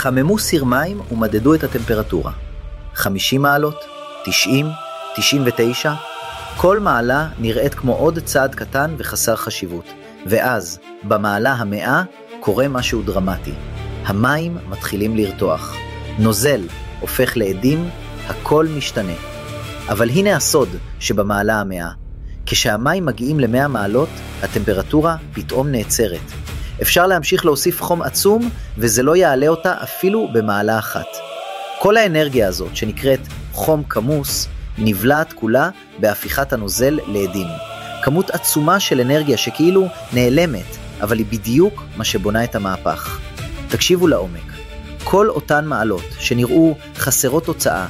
חממו סיר מים ומדדו את הטמפרטורה. 50 מעלות, 90, 99, כל מעלה נראית כמו עוד צעד קטן וחסר חשיבות. ואז, במעלה 100, קורה משהו דרמטי. המים מתחילים לרתוח. נוזל הופך לעדים, הכל משתנה. אבל הנה הסוד שבמעלה 100. כשהמים מגיעים ל100 מעלות, הטמפרטורה פתאום נעצרת. אפשר להמשיך להוסיף חום עצום, וזה לא יעלה אותה אפילו במעלה אחת. כל האנרגיה הזאת, שנקראת חום כמוס, נבלעת כולה בהפיכת הנוזל לעדים. כמות עצומה של אנרגיה שכאילו נעלמת, אבל היא בדיוק מה שבונה את המהפך. תקשיבו לעומק. כל אותן מעלות שנראו חסרות תוצאה,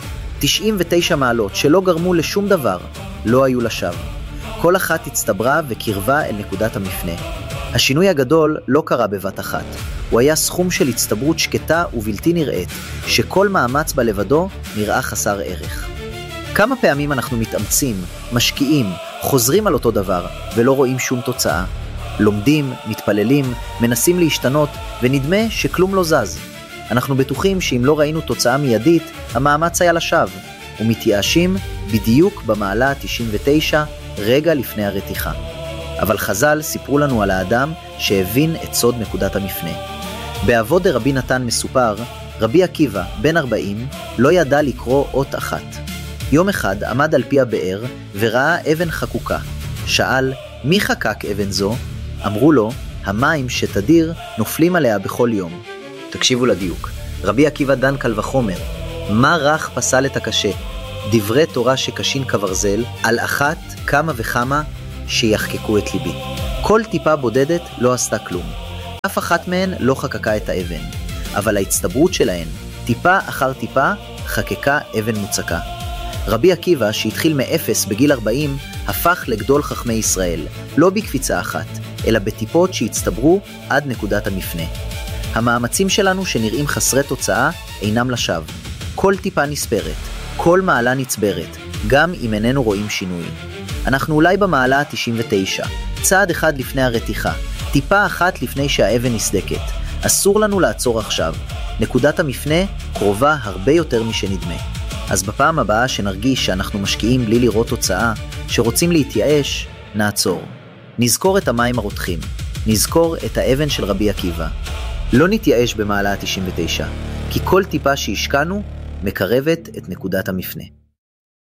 99 מעלות שלא גרמו לשום דבר, לא היו לשווא. כל אחת הצטברה וקרבה אל נקודת המפנה. השינוי הגדול לא קרה בבת אחת. הוא היה סכום של הצטברות שקטה ובלתי נראית, שכל מאמץ בלבדו נראה חסר ערך. כמה פעמים אנחנו מתאמצים, משקיעים, חוזרים על אותו דבר, ולא רואים שום תוצאה. לומדים, מתפללים, מנסים להשתנות, ונדמה שכלום לא זז. אנחנו בטוחים שאם לא ראינו תוצאה מיידית, המאמץ היה לשווא, ומתייאשים בדיוק במעלה ה-99, רגע לפני הרתיחה. אבל חז"ל סיפרו לנו על האדם שהבין את סוד נקודת המפנה. באבות דרבי נתן מסופר, רבי עקיבא, בן 40, לא ידע לקרוא אות אחת. יום אחד עמד על פי הבאר וראה אבן חקוקה. שאל, מי חקק אבן זו? אמרו לו, המים שתדיר נופלים עליה בכל יום. תקשיבו לדיוק. רבי עקיבא דן קל וחומר. מה רך פסל את הקשה? דברי תורה שקשים כברזל, על אחת כמה וכמה שיחקקו את ליבי. כל טיפה בודדת לא עשתה כלום. אף אחת מהן לא חקקה את האבן. אבל ההצטברות שלהן, טיפה אחר טיפה, חקקה אבן מוצקה. רבי עקיבא, שהתחיל מאפס בגיל 40, הפך לגדול חכמי ישראל, לא בקפיצה אחת, אלא בטיפות שהצטברו עד נקודת המפנה. המאמצים שלנו שנראים חסרי תוצאה אינם לשווא. כל טיפה נספרת, כל מעלה נצברת, גם אם איננו רואים שינוי. אנחנו אולי במעלה ה-99, צעד אחד לפני הרתיחה, טיפה אחת לפני שהאבן נסדקת. אסור לנו לעצור עכשיו. נקודת המפנה קרובה הרבה יותר משנדמה. אז בפעם הבאה שנרגיש שאנחנו משקיעים בלי לראות תוצאה, שרוצים להתייאש, נעצור. נזכור את המים הרותחים. נזכור את האבן של רבי עקיבא. לא נתייאש במעלה ה-99, כי כל טיפה שהשקענו מקרבת את נקודת המפנה.